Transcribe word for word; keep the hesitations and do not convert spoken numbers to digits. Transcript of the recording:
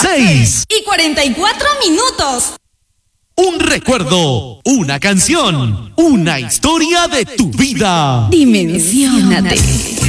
seis y cuarenta y cuatro minutos. Un recuerdo, una canción, una historia de tu vida. Dimensiónate.